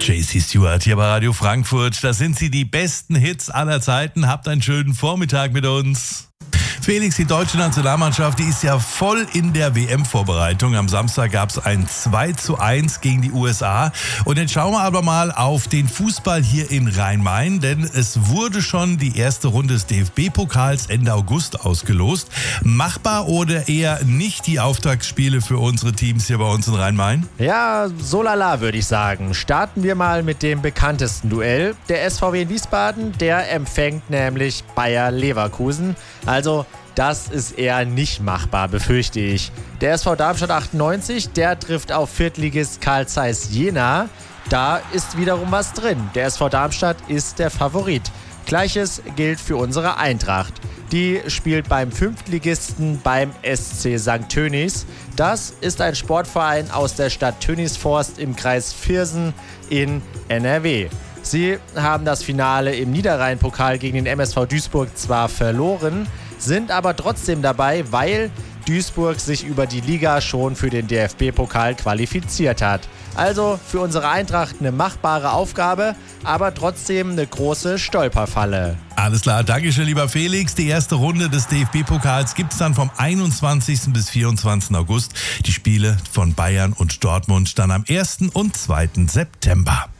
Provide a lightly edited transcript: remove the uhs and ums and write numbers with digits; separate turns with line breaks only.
JC Stewart hier bei Radio Frankfurt. Da sind sie, die besten Hits aller Zeiten. Habt einen schönen Vormittag mit uns. Felix, die deutsche Nationalmannschaft, die ist ja voll in der WM-Vorbereitung. Am Samstag gab es ein 2:1 gegen die USA. Und jetzt schauen wir aber mal auf den Fußball hier in Rhein-Main, denn es wurde schon die erste Runde des DFB-Pokals Ende August ausgelost. Machbar oder eher nicht die Auftaktspiele für unsere Teams hier bei uns in Rhein-Main?
Ja, so lala würde ich sagen. Starten wir mal mit dem bekanntesten Duell. Der SVW in Wiesbaden, der empfängt nämlich Bayer Leverkusen. Also das ist eher nicht machbar, befürchte ich. Der SV Darmstadt 98, der trifft auf Viertligist Carl Zeiss Jena. Da ist wiederum was drin. Der SV Darmstadt ist der Favorit. Gleiches gilt für unsere Eintracht. Die spielt beim Fünftligisten beim SC St. Tönis. Das ist ein Sportverein aus der Stadt Tönisforst im Kreis Viersen in NRW. Sie haben das Finale im Niederrhein-Pokal gegen den MSV Duisburg zwar verloren, sind aber trotzdem dabei, weil Duisburg sich über die Liga schon für den DFB-Pokal qualifiziert hat. Also für unsere Eintracht eine machbare Aufgabe, aber trotzdem eine große Stolperfalle.
Alles klar, Dankeschön, lieber Felix. Die erste Runde des DFB-Pokals gibt es dann vom 21. bis 24. August. Die Spiele von Bayern und Dortmund dann am 1. und 2. September.